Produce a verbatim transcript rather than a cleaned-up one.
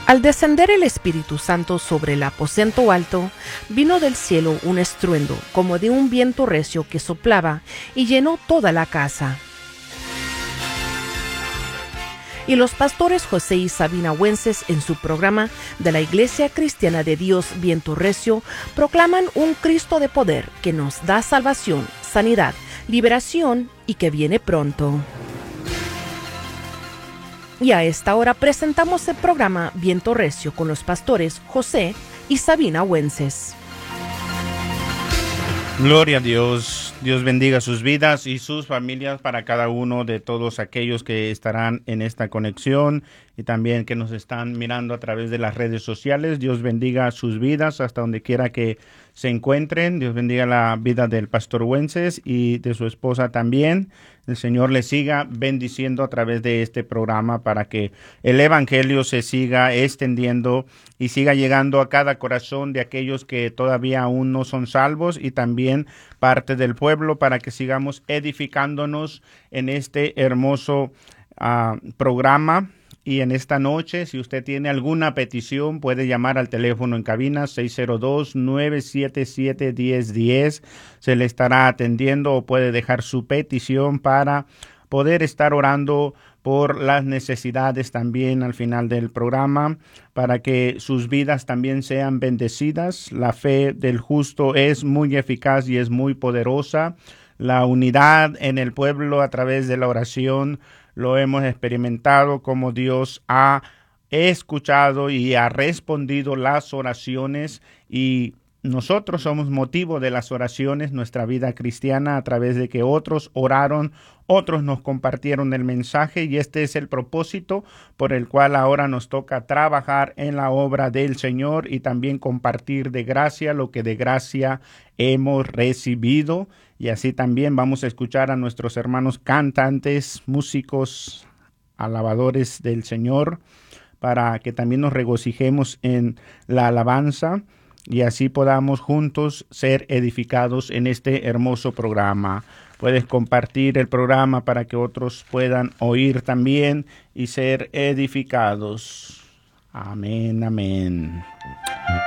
Al descender el Espíritu Santo sobre el aposento alto, vino del cielo un estruendo como de un viento recio que soplaba y llenó toda la casa. Y los pastores José y Sabina Wences, en su programa de la Iglesia Cristiana de Dios Viento Recio, proclaman un Cristo de poder que nos da salvación, sanidad, liberación y que viene pronto. Y a esta hora presentamos el programa Viento Recio con los pastores José y Sabina Wences. Gloria a Dios. Dios bendiga sus vidas y sus familias para cada uno de todos aquellos que estarán en esta conexión y también que nos están mirando a través de las redes sociales. Dios bendiga sus vidas hasta donde quiera que se encuentren. Dios bendiga la vida del pastor Wences y de su esposa también. El Señor les siga bendiciendo a través de este programa para que el evangelio se siga extendiendo y siga llegando a cada corazón de aquellos que todavía aún no son salvos y también parte del pueblo, para que sigamos edificándonos en este hermoso uh, programa. Y en esta noche, si usted tiene alguna petición, puede llamar al teléfono en cabina seis cero dos, nueve siete siete, uno cero uno cero. Se le estará atendiendo o puede dejar su petición para poder estar orando por las necesidades también al final del programa, para que sus vidas también sean bendecidas. La fe del justo es muy eficaz y es muy poderosa. La unidad en el pueblo a través de la oración lo hemos experimentado, como Dios ha escuchado y ha respondido las oraciones, y nosotros somos motivo de las oraciones, nuestra vida cristiana, a través de que otros oraron, otros nos compartieron el mensaje, y este es el propósito por el cual ahora nos toca trabajar en la obra del Señor y también compartir de gracia lo que de gracia hemos recibido. Y así también vamos a escuchar a nuestros hermanos cantantes, músicos, alabadores del Señor, para que también nos regocijemos en la alabanza y así podamos juntos ser edificados en este hermoso programa. Puedes compartir el programa para que otros puedan oír también y ser edificados. Amén, amén.